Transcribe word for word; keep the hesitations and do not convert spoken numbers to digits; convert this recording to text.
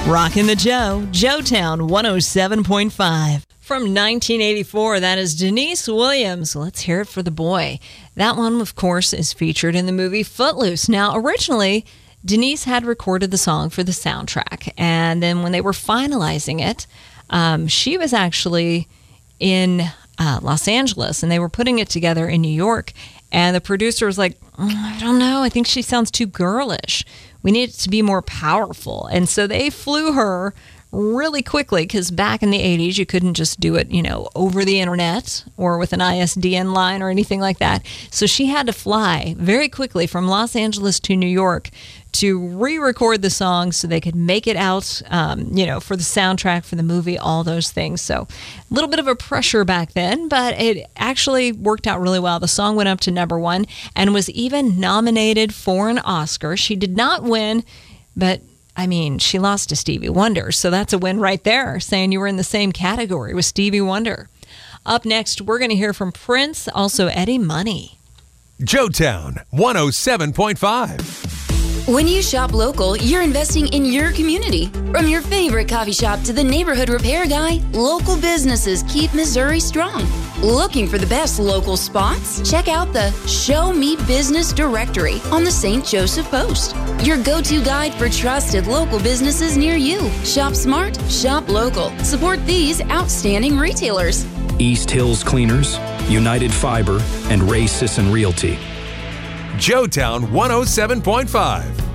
Rockin' the Joe, Joetown one oh seven point five. From nineteen eighty-four, that is Denise Williams. Let's hear it for the boy. That one, of course, is featured in the movie Footloose. Now, originally, Denise had recorded the song for the soundtrack. And then when they were finalizing it, um, she was actually in uh, Los Angeles, and they were putting it together in New York. And the producer was like, mm, I don't know, I think she sounds too girlish. We need it to be more powerful. And so they flew her really quickly, because back in the eighties, you couldn't just do it, you know, over the internet or with an I S D N line or anything like that. So she had to fly very quickly from Los Angeles to New York to re-record the song so they could make it out, um, you know, for the soundtrack, for the movie, all those things. So a little bit of a pressure back then, but it actually worked out really well. The song went up to number one and was even nominated for an Oscar. She did not win, but I mean, she lost to Stevie Wonder, so that's a win right there, saying you were in the same category with Stevie Wonder. Up next, we're going to hear from Prince, also Eddie Money. Joetown one oh seven point five. When you shop local, you're investing in your community. From your favorite coffee shop to the neighborhood repair guy, local businesses keep Missouri strong. Looking for the best local spots? Check out the Show Me Business directory on the Saint Joseph Post. Your go-to guide for trusted local businesses near you. Shop smart, shop local. Support these outstanding retailers. East Hills Cleaners, United Fiber, and Ray Sisson Realty. Joetown one oh seven point five.